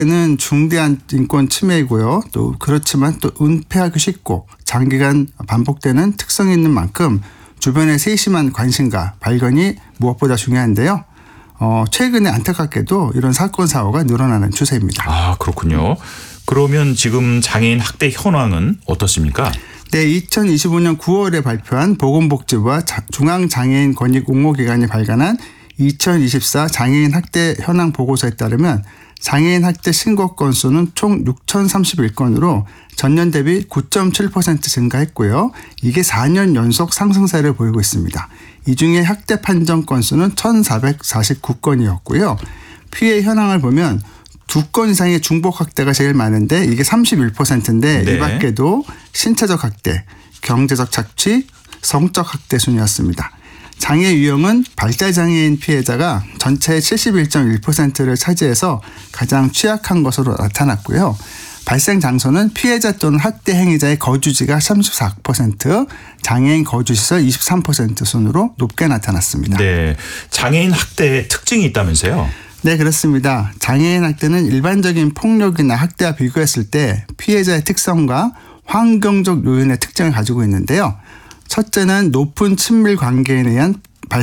는 중대한 인권 침해이고요. 또 그렇지만 또 은폐하기 쉽고 장기간 반복되는 특성이 있는 만큼 주변의 세심한 관심과 발견이 무엇보다 중요한데요. 최근에 안타깝게도 이런 사건 사고가 늘어나는 추세입니다. 아, 그렇군요. 그러면 지금 장애인 학대 현황은 어떻습니까? 네, 2025년 9월에 발표한 보건복지부와 중앙장애인 권익 옹호기관이 발간한 2024 장애인 학대 현황 보고서에 따르면 장애인 학대 신고 건수는 총 6,031건으로 전년 대비 9.7% 증가했고요. 이게 4년 연속 상승세를 보이고 있습니다. 이 중에 학대 판정 건수는 1,449건이었고요. 피해 현황을 보면 2건 이상의 중복 학대가 제일 많은데 이게 31%인데 네. 이 밖에도 신체적 학대, 경제적 착취, 성적 학대 순이었습니다. 장애 유형은 발달장애인 피해자가 전체의 71.1%를 차지해서 가장 취약한 것으로 나타났고요. 발생 장소는 피해자 또는 학대 행위자의 거주지가 34%, 장애인 거주시설 23% 순으로 높게 나타났습니다. 네, 장애인 학대의 특징이 있다면서요? 네, 그렇습니다. 장애인 학대는 일반적인 폭력이나 학대와 비교했을 때 피해자의 특성과 환경적 요인의 특징을 가지고 있는데요. 첫째는 높은 친밀 관계에 의한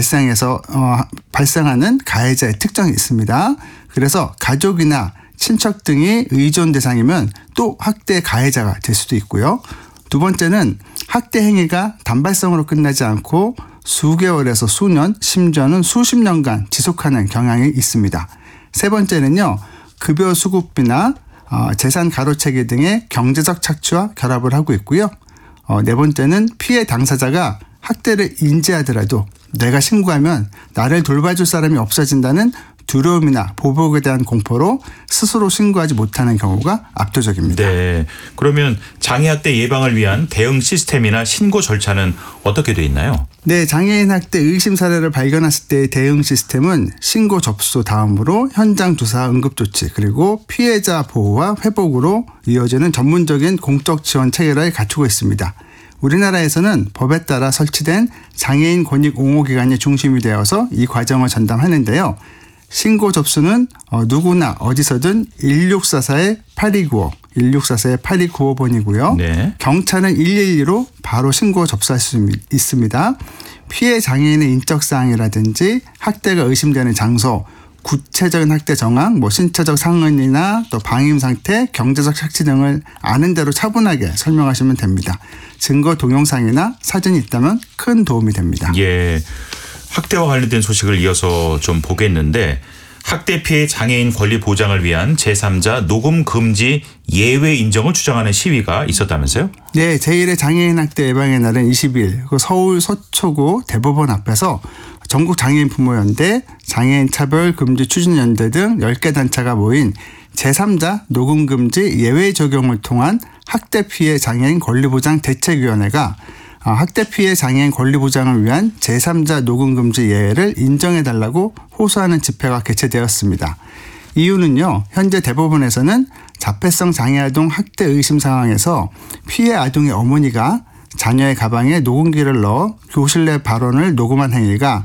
발생하는 가해자의 특징이 있습니다. 그래서 가족이나 친척 등이 의존 대상이면 또 학대 가해자가 될 수도 있고요. 두 번째는 학대 행위가 단발성으로 끝나지 않고 수개월에서 수년, 심지어는 수십 년간 지속하는 경향이 있습니다. 세 번째는요, 급여 수급비나 재산 가로채기 등의 경제적 착취와 결합을 하고 있고요. 네 번째는 피해 당사자가 학대를 인지하더라도 내가 신고하면 나를 돌봐줄 사람이 없어진다는 두려움이나 보복에 대한 공포로 스스로 신고하지 못하는 경우가 압도적입니다. 네. 그러면 장애학대 예방을 위한 대응 시스템이나 신고 절차는 어떻게 돼 있나요? 네, 장애인 학대 의심 사례를 발견했을 때의 대응 시스템은 신고 접수 다음으로 현장 조사 응급조치 그리고 피해자 보호와 회복으로 이어지는 전문적인 공적 지원 체계를 갖추고 있습니다. 우리나라에서는 법에 따라 설치된 장애인 권익 옹호기관이 중심이 되어서 이 과정을 전담하는데요. 신고 접수는 누구나 어디서든 1644-8295, 1644-8295번이고요. 네. 경찰은 112로 바로 신고 접수할 수 있습니다. 피해 장애인의 인적사항이라든지 학대가 의심되는 장소, 구체적인 학대 정황, 신체적 상흔이나 또 방임 상태, 경제적 착취 등을 아는 대로 차분하게 설명하시면 됩니다. 증거 동영상이나 사진이 있다면 큰 도움이 됩니다. 예. 학대와 관련된 소식을 이어서 좀 보겠는데 학대 피해 장애인 권리 보장을 위한 제3자 녹음 금지 예외 인정을 주장하는 시위가 있었다면서요? 네, 제1회 장애인 학대 예방의 날은 20일 서울 서초구 대법원 앞에서 전국장애인 부모연대, 장애인 차별 금지 추진연대 등 10개 단체가 모인 제3자 녹음 금지 예외 적용을 통한 학대 피해 장애인 권리보장 대책위원회가 학대 피해 장애인 권리 보장을 위한 제3자 녹음 금지 예외를 인정해달라고 호소하는 집회가 개최되었습니다. 이유는요, 현재 대법원에서는 자폐성 장애 아동 학대 의심 상황에서 피해 아동의 어머니가 자녀의 가방에 녹음기를 넣어 교실 내 발언을 녹음한 행위가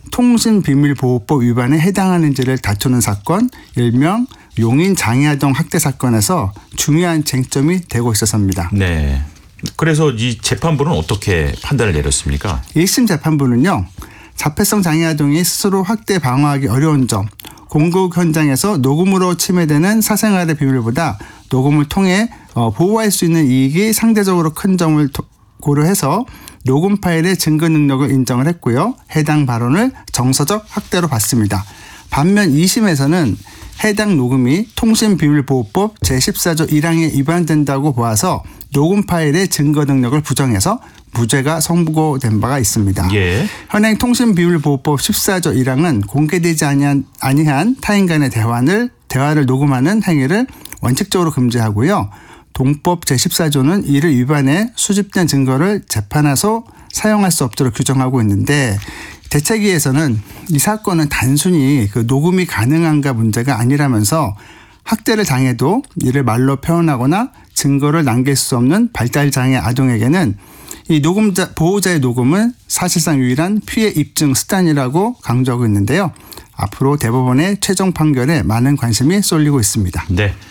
통신비밀보호법 위반에 해당하는지를 다투는 사건, 일명 용인 장애 아동 학대 사건에서 중요한 쟁점이 되고 있어서입니다. 네. 그래서 이 재판부는 어떻게 판단을 내렸습니까? 1심 재판부는요, 자폐성 장애 아동이 스스로 학대 방어하기 어려운 점, 공급 현장에서 녹음으로 침해되는 사생활의 비밀보다 녹음을 통해 보호할 수 있는 이익이 상대적으로 큰 점을 고려해서 녹음 파일의 증거 능력을 인정을 했고요. 해당 발언을 정서적 학대로 봤습니다. 반면 2심에서는 해당 녹음이 통신비밀보호법 제14조 1항에 위반된다고 보아서 녹음 파일의 증거 능력을 부정해서 무죄가 선고된 바가 있습니다. 예. 현행 통신비밀보호법 14조 1항은 공개되지 아니한 타인 간의 대화를 녹음하는 행위를 원칙적으로 금지하고요. 동법 제14조는 이를 위반해 수집된 증거를 재판에서 사용할 수 없도록 규정하고 있는데 대책위에서는 이 사건은 단순히 그 녹음이 가능한가 문제가 아니라면서 학대를 당해도 이를 말로 표현하거나 증거를 남길 수 없는 발달장애 아동에게는 이 보호자의 녹음은 사실상 유일한 피해 입증 수단이라고 강조하고 있는데요. 앞으로 대법원의 최종 판결에 많은 관심이 쏠리고 있습니다. 네.